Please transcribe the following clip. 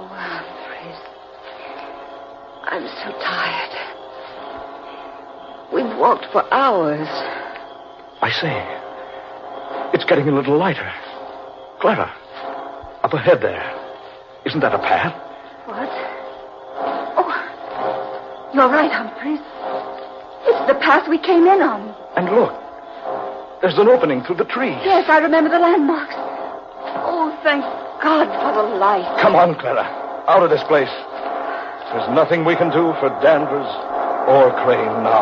Humphreys. I'm so tired. We've walked for hours. I say, it's getting a little lighter. Clara, up ahead there. Isn't that a path? What? Oh, you're right, Humphreys. It's the path we came in on. And look, there's an opening through the trees. Yes, I remember the landmarks. Oh, thank God for the light. Come on, Clara. Out of this place. There's nothing we can do for Danvers or Crane now.